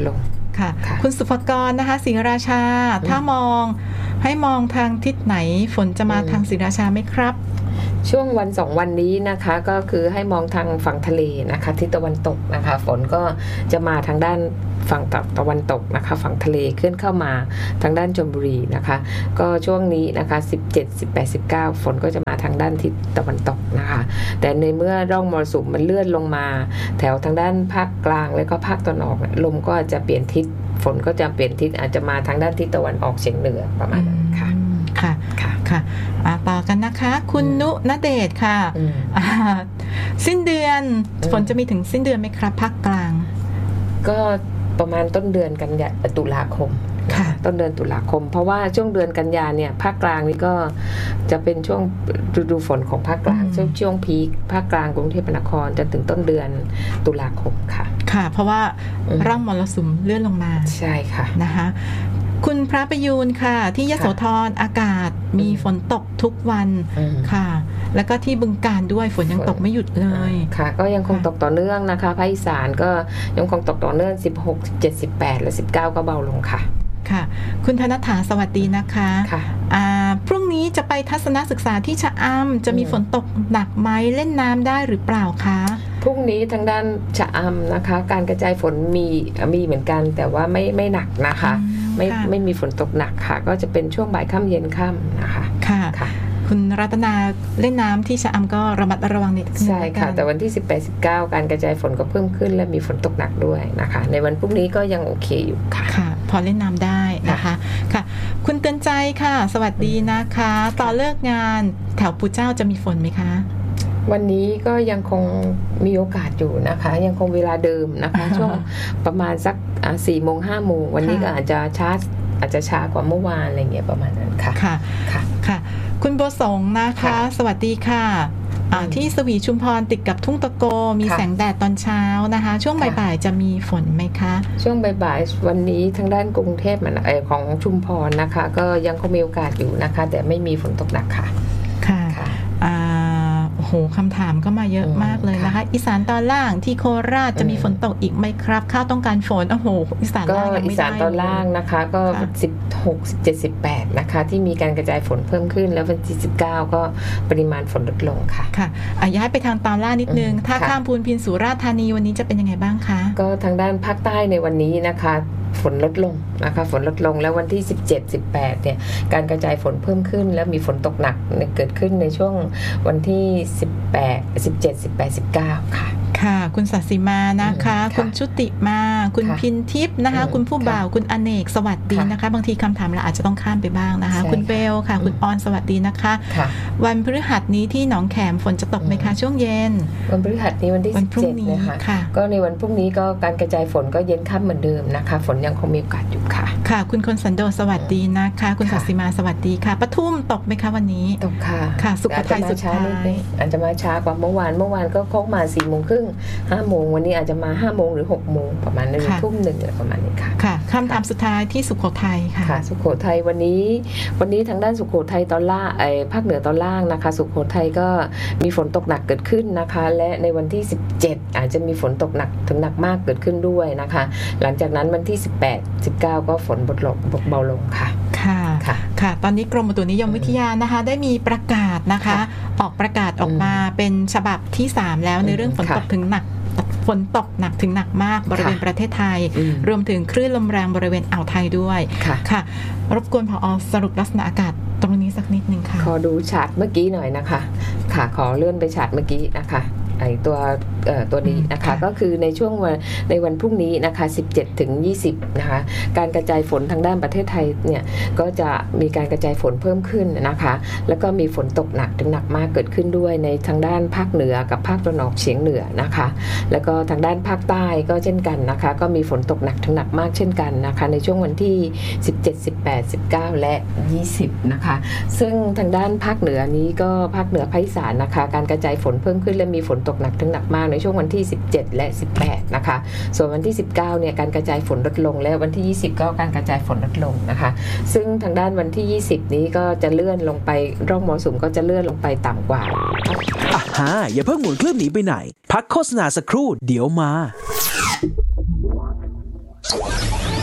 ค่ะคุณสุภกรนะคะศรีราชาถ้ามองให้มองทางทิศไหนฝนจะมาทางศรีราชาไหมครับช่วงวันสองวันนี้นะคะก็คือให้มองทางฝั่งทะเลนะคะทิศตะวันตกนะคะฝนก็จะมาทางด้านฝั่งตะวันตกนะคะฝั่งทะเลเคลื่อนเข้ามาทางด้านชลบุรีนะคะก็ช่วงนี้นะคะสิบเจ็ด สิบแปด สิบเก้าฝนก็จะมาทางด้านทิศตะวันตกนะคะแต่ในเมื่อร่องมรสุมมันเลื่อนลงมาแถวทางด้านภาคกลางแล้วก็ภาคตะวันออกลมก็จะเปลี่ยนทิศฝนก็จะเปลี่ยนทิศอาจจะมาทางด้านทิศตะวันออกเฉียงเหนือประมาณนั้นค่ะค่ะค่ะค่ะต่อกันนะคะคุณนุณเดชค่ะสิ้นเดือนฝนจะมีถึงสิ้นเดือนไหมครับภาคกลางก็ประมาณต้นเดือนกันยาตุลาคมต้นเดือนตุลาคมเพราะว่าช่วงเดือนกันยาเนี่ยภาคกลางนี่ก็จะเป็นช่วงฤดูฝนของภาคกลางช่วงช่วงพีคภาคกลางกรุงเทพมหานครจนถึงต้นเดือนตุลาคมค่ะค่ะเพราะว่าร่องมรสุมเลื่อนลงมาใช่ค่ะนะคะคุณพระประยูนค่ะที่ยโสธรอากาศมีฝนตกทุกวันค่ะแล้วก็ที่บึงกาฬด้วยฝนยังตกไม่หยุดเลยค่ะก็ยังคงตกต่อเนื่องนะคะภาคอีสานก็ยังคงตกต่อเนื่องสิบหก สิบเจ็ด สิบแปดและสิบเก้าก็เบาลงค่ะค่ะคุณธนถาสวัสดีนะคะค่ะพรุ่งนี้จะไปทัศนศึกษาที่ชะอำจะมีฝนตกหนักไหมเล่นน้ำได้หรือเปล่าคะพรุ่งนี้ทางด้านชะอำนะคะการกระจายฝนมีมีเหมือนกันแต่ว่าไม่ไม่หนักนะคะไม่ไม่มีฝนตกหนักค่ะก็จะเป็นช่วงบ่ายค่ำเย็นค่ำนะคะค่ะคุณรัตนาเล่นน้ำที่ชะอำก็ระมัดระวังนิดนึงใช่ค่ะแต่วันที่สิบแปด สิบเก้าการกระจายฝนก็เพิ่มขึ้นและมีฝนตกหนักด้วยนะคะในวันพรุ่งนี้ก็ยังโอเคอยู่ค่ะค่ะพอเล่นน้ำได้นะคะค่ะคุณเตือนใจค่ะสวัสดีนะคะต่อเลิกงานแถวปู่เจ้าจะมีฝนไหมคะวันนี้ก็ยังคงมีโอกาสอยู่นะคะยังคงเวลาเดิมนะคะช่วงประมาณสักสี่โมงห้าโมงวันนี้ก็อาจจะช้าอาจจะช้ากว่าเมื่อวานอะไรเงี้ยประมาณนั้นค่ะค่ะค่ะค่ะคุณโบสงนะคะสวัสดีค่ะที่สวีชุมพรติดกับทุ่งตะโกมีแสงแดดตอนเช้านะคะช่วงบ่ายๆจะมีฝนไหมคะช่วงบ่ายๆวันนี้ทางด้านกรุงเทพมันเออของชุมพรนะคะก็ยังคงมีโอกาสอยู่นะคะแต่ไม่มีฝนตกหนักค่ะค่ะโอ้โหคำถามก็มาเยอะมากเลยนะคะอีสานตอนล่างที่โคราชจะมีฝนตกอีกไหมครับข้าวต้องการฝนโอ้โหอีสานล่างยังไม่ได้อีสานตอนล่างนะคะก็สิบหก สิบเจ็ด สิบแปดนะคะที่มีการกระจายฝนเพิ่มขึ้นแล้ววันที่สิบเก้าก็ปริมาณฝนลดลงค่ะค่ะย้ายไปทางตอนล่างนิดนึงถ้าข้ามพูนพินสุราษฎร์ธานีวันนี้จะเป็นยังไงบ้างคะก็ทางด้านภาคใต้ในวันนี้นะคะฝนลดลงนะคะฝนลดลงแล้ววันที่สิบเจ็ด สิบแปดเนี่ยการกระจายฝนเพิ่มขึ้นแล้วมีฝนตกหนักเกิดขึ้นในช่วงวันที่สิบแปด สิบเจ็ด สิบแปด สิบเก้าค่ะค่ะคุณศศิมานะคะคุณชุติมาคุณพินทิพย์นะคะคุณผู้บ่าวคุณอเนกสวัสดีนะคะบางทีคำถามเราอาจจะต้องข้ามไปบ้างนะคะคุณเบลค่ะคุณออนสวัสดีนะคะวันพฤหัสนี้ที่หนองแขมฝนจะตกไหมคะช่วงเย็นวันพฤหัสนี้วันที่สิบเจ็ดนะคะก็ในวันพรุ่งนี้ก็การกระจายฝนก็เย็นค่ำเหมือนเดิมนะคะฝนยังคงมีโอกาสอยู่ค่ะค่ะคุณคนสันโดษสวัสดีนะคะคุณศศิมาสวัสดีค่ะปทุมตกไหมคะวันนี้ตกค่ะค่ะสุโขทัยสุดท้ายอาจจะมาช้ากว่าเมื่อวานเมื่อวานก็เข้ามาสี่โมงครึ่งห้าโมงวันนี้อาจจะมาห้าโมงหรือหกโมงประมาณนั้นทุ่มหนึ่งอะไรประมาณนี้ค่ะค่ะคำถามสุดท้ายที่สุโขทัยค่ะค่ะสุโขทัยวันนี้วันนี้ทางด้านสุโขทัยตอนล่างไอ้ภาคเหนือตอนล่างนะคะสุโขทัยก็มีฝนตกหนักเกิดขึ้นนะคะและในวันที่สิบเจ็ดอาจจะมีฝนตกหนักถึงหนักมากเกิดขึ้นด้วยนะคะหลังจากนั้นวันที่สิบแปด สิบเก้าก็ฝนลดลงเบาลงค่ะค่ะค่ะค่ะตอนนี้กรมอุตุนิยมวิทยานะคะได้มีประกาศนะคะออกประกาศออกมาเป็นฉบับที่สามแล้วในเรื่องฝนตกถึงหนักฝนตกหนักถึงหนักมากบริเวณประเทศไทยรวมถึงคลื่นลมแรงบริเวณอ่าวไทยด้วยค่ะรบกวนผอ.สรุปลักษณะอากาศตรงนี้สักนิดนึงค่ะขอดูฉากเมื่อกี้หน่อยนะคะค่ะขอเลื่อนไปฉากเมื่อกี้นะคะไอตัวเอ่อตัวนี้นะคะก็คือในช่วงวันในวันพรุ่งนี้นะคะสิบเจ็ดถึงยี่สิบนะคะการกระจายฝนทางด้านประเทศไทยเนี่ยก็จะมีการกระจายฝนเพิ่มขึ้นนะคะแล้วก็มีฝนตกหนักถึงหนักมากเกิดขึ้นด้วยในทางด้านภาคเหนือกับภาคตะวันออกเฉียงเหนือนะคะแล้วก็ทางด้านภาคใต้ก็เช่นกันนะคะก็มีฝนตกหนักถึงหนักมากเช่นกันนะคะในช่วงวันที่สิบเจ็ด สิบแปด สิบเก้าและยี่สิบนะคะซึ่งทางด้านภาคเหนือนี้ก็ภาคเหนือภาคอีสานนะคะการกระจายฝนเพิ่มขึ้นและมีฝนตกหนักถึงหนักมากในช่วงวันที่สิบเจ็ดและสิบแปดนะคะส่วนวันที่สิบเก้าเนี่ยการกระจายฝนลดลงและวันที่ยี่สิบก็การกระจายฝนลดลงนะคะซึ่งทางด้านวันที่ยี่สิบนี้ก็จะเลื่อนลงไปร่องมรสุมก็จะเลื่อนลงไปต่ำกว่าอ่ะฮะอย่าเพิ่งหมุนเครื่องหนีไปไหนพักโฆษณาสักครู่เดี๋ยวมา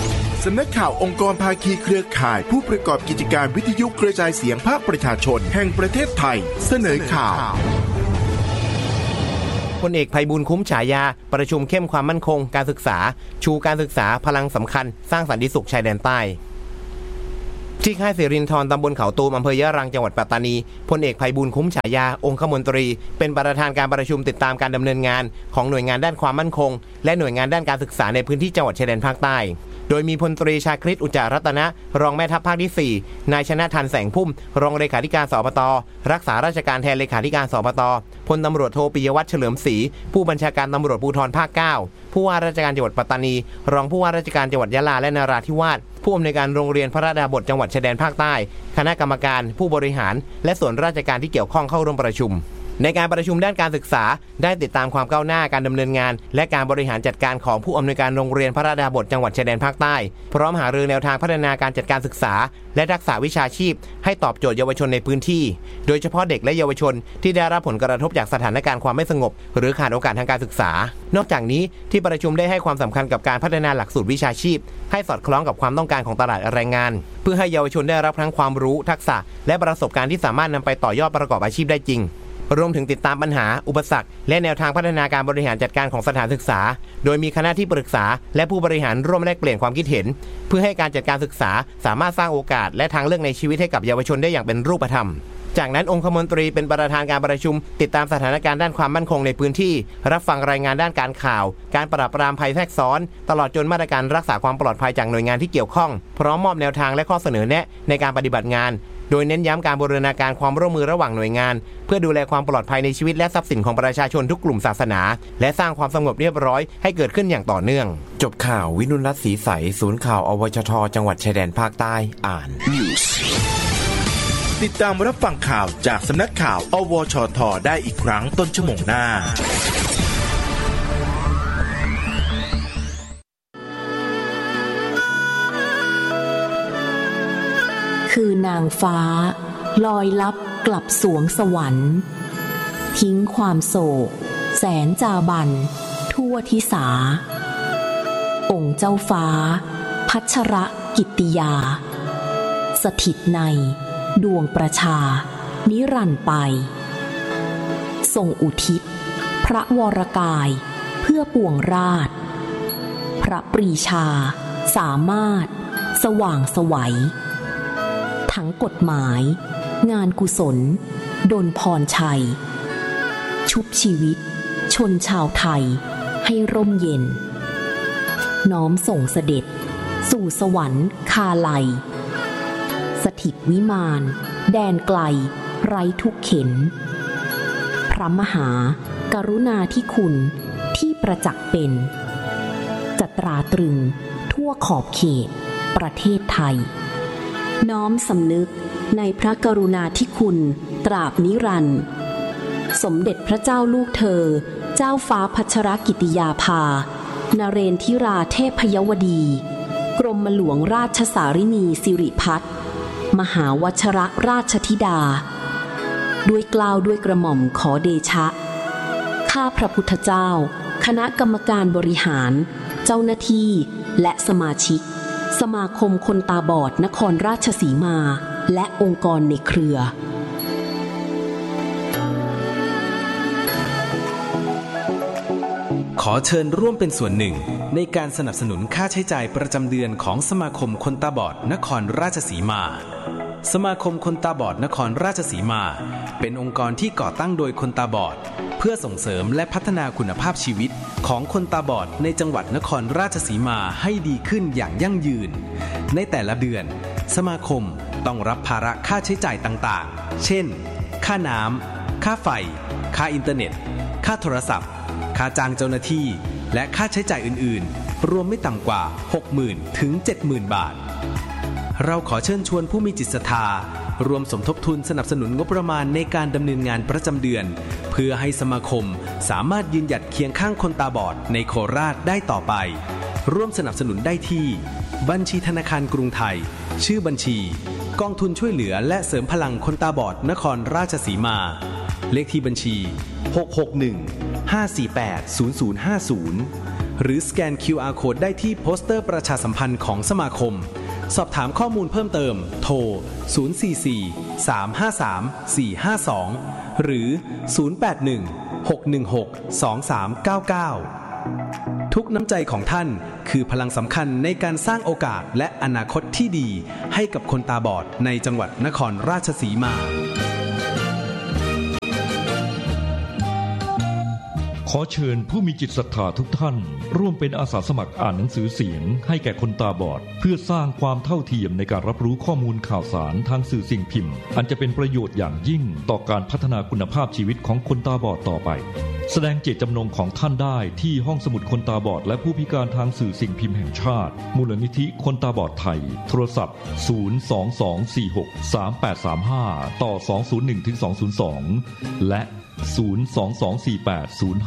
สำนักข่าวองค์กรภาคีเครือข่ายผู้ประกอบกิจการวิทยุกระจายเสียงภาคประชาชนแห่งประเทศไทยเสนอข่าวพลเอกไพบูลย์คุ้มฉายาประชุมเข้มความมั่นคงการศึกษาชูการศึกษาพลังสำคัญสร้างสันติสุขชายแดนใต้ที่ค่ายสิรินธรตำบลเขาตูมอำเภอยะรังจังหวัดปัตตานีพลเอกไพบูลย์คุ้มฉายาองคมนตรีเป็นประธานการประชุมติดตามการดำเนินงานของหน่วยงานด้านความมั่นคงและหน่วยงานด้านการศึกษาในพื้นที่จังหวัดชายแดนภาคใต้โดยมีพลตรีชาคริตอุจจารัตนะรองแม่ทัพภาคที่สี่นายชนะทันแสงพุ่มรองเลขาธิการสปต.รักษาราชการแทนเลขาธิการสปต.พลตำรวจโทปิยวัฒน์เฉลิมศรีผู้บัญชาการตำรวจภูธรภาคเก้าผู้ว่าราชการจังหวัดปัตตานีรองผู้ว่าราชการจังหวัดยะลาและนราธิวาสผู้อำนวยการโรงเรียนพระดาบทจังหวัดชายแดนภาคใต้คณะกรรมการผู้บริหารและส่วนราชการที่เกี่ยวข้องเข้าร่วมประชุมในการประชุมด้านการศึกษาได้ติดตามความก้าวหน้าการดำเนินงานและการบริหารจัดการของผู้อำนวยการโรงเรียนพระราดาบทจังหวัดชายแดนภาคใต้พร้อมหารือแนวทางพัฒนาการจัดการศึกษาและทักษะวิชาชีพให้ตอบโจทย์เยาวชนในพื้นที่โดยเฉพาะเด็กและเยาวชนที่ได้รับผลกระทบจากสถานการณ์ความไม่สงบหรือขาดโอกาสทางการศึกษานอกจากนี้ที่ประชุมได้ให้ความสำคัญกับการพัฒนาหลักสูตรวิชาชีพให้สอดคล้องกับความต้องการของตลาดแรงงานเพื่อให้เยาวชนได้รับทั้งความรู้ทักษะและประสบการณ์ที่สามารถนำไปต่อยอดประกอบอาชีพได้จริงรวมถึงติดตามปัญหาอุปสรรคและแนวทางพัฒนาการบริหารจัดการของสถานศึกษาโดยมีคณะที่ปรึกษาและผู้บริหารร่วมแลกเปลี่ยนความคิดเห็นเพื่อให้การจัดการศึกษาสามารถสร้างโอกาสและทางเลือกในชีวิตให้กับเยาวชนได้อย่างเป็นรูปธรรมจากนั้นองคมนตรีเป็นประธานการประชุมติดตามสถานการณ์ด้านความมั่นคงในพื้นที่รับฟังรายงานด้านการข่าวการปราบปรามภัยแทรกซ้อนตลอดจนมาตรการรักษาความปลอดภัยจากหน่วยงานที่เกี่ยวข้องพร้อมมอบแนวทางและข้อเสนอแนะในการปฏิบัติงานโดยเน้นย้ำการบูรณาการความร่วมมือระหว่างหน่วยงานเพื่อดูแลความปลอดภัยในชีวิตและทรัพย์สินของประชาชนทุกกลุ่มศาสนาและสร้างความสงบเรียบร้อยให้เกิดขึ้นอย่างต่อเนื่องจบข่าววินุรัตน์ศรีใสศูนย์ข่าวอวชทจังหวัดชายแดนภาคใต้อ่านติดตามรับฟังข่าวจากสำนักข่าวอวชทได้อีกครั้งต้นชั่วโมงหน้าคือนางฟ้าลอยลับกลับสวงสวรรค์ทิ้งความโศกแสนจาบันทั่วทิสาองค์เจ้าฟ้าพัชรกิตติยาสถิตในดวงประชานิรันดร์ไปทรงอุทิศพระวรกายเพื่อปวงราชพระปรีชาสามารถสว่างไสวทั้งกฎหมายงานกุศลดลพรชัยชุบชีวิตชนชาวไทยให้ร่มเย็นน้อมส่งเสด็จสู่สวรรค์คาลัยสถิตวิมานแดนไกลไร้ทุกเข็นพระมหากรุณาธิคุณที่ประจักษ์เป็นจะตราตรึงทั่วขอบเขตประเทศไทยน้อมสำนึกในพระกรุณาธิคุณตราบนิรันดร์สมเด็จพระเจ้าลูกเธอเจ้าฟ้าพัชรกิติยาภานเรนทิราเทพยวดีกรมหลวงราชสารินีสิริพัฒน์มหาวชรราชธิดาด้วยเกล้าด้วยกระหม่อมขอเดชะข้าพระพุทธเจ้าคณะกรรมการบริหารเจ้าหน้าที่และสมาชิกสมาคมคนตาบอดนครราชสีมาและองค์กรในเครือขอเชิญร่วมเป็นส่วนหนึ่งในการสนับสนุนค่าใช้จ่ายประจำเดือนของสมาคมคนตาบอดนครราชสีมาสมาคมคนตาบอดนครราชสีมาเป็นองค์กรที่ก่อตั้งโดยคนตาบอดเพื่อส่งเสริมและพัฒนาคุณภาพชีวิตของคนตาบอดในจังหวัดนครราชสีมาให้ดีขึ้นอย่างยั่งยืนในแต่ละเดือนสมาคมต้องรับภาระค่าใช้จ่ายต่างๆเช่นค่าน้ำค่าไฟค่าอินเทอร์เน็ตค่าโทรศัพท์ค่าจ้างเจ้าหน้าที่และค่าใช้จ่ายอื่นๆรวมไม่ต่ำกว่า หกหมื่น ถึง เจ็ดหมื่น บาทเราขอเชิญชวนผู้มีจิตศรัทธารวมสมทบทุนสนับสนุนงบประมาณในการดำเนินงานประจำเดือนเพื่อให้สมาคมสามารถยืนหยัดเคียงข้างคนตาบอดในโคราชได้ต่อไปร่วมสนับสนุนได้ที่บัญชีธนาคารกรุงไทยชื่อบัญชีกองทุนช่วยเหลือและเสริมพลังคนตาบอดนครราชสีมาเลขที่บัญชีหก หก หนึ่ง ห้า สี่ แปด ศูนย์ ศูนย์ ห้า ศูนย์หรือสแกน คิว อาร์ Code ได้ที่โปสเตอร์ประชาสัมพันธ์ของสมาคมสอบถามข้อมูลเพิ่มเติมโทรศูนย์ สี่ สี่ สาม ห้า สาม สี่ ห้า สองหรือศูนย์ แปด หนึ่ง หก หนึ่ง หก สอง สาม เก้า เก้าทุกน้ำใจของท่านคือพลังสำคัญในการสร้างโอกาสและอนาคตที่ดีให้กับคนตาบอดในจังหวัดนครราชสีมาขอเชิญผู้มีจิตศรัทธาทุกท่านร่วมเป็นอาสาสมัครอ่านหนังสือเสียงให้แก่คนตาบอดเพื่อสร้างความเท่าเทียมในการรับรู้ข้อมูลข่าวสารทางสื่อสิ่งพิมพ์อันจะเป็นประโยชน์อย่างยิ่งต่อการพัฒนาคุณภาพชีวิตของคนตาบอดต่อไปแสดงเจตจำนงของท่านได้ที่ห้องสมุดคนตาบอดและผู้พิการทางสื่อสิ่งพิมพ์แห่งชาติมูลนิธิคนตาบอดไทยโทรศัพท์ศูนย์ สอง สอง สี่ หก สาม แปด สาม ห้าต่อ สอง ศูนย์ หนึ่ง ถึง สอง ศูนย์ สองและศูนย์ สอง สอง สี่ แปด ศูนย์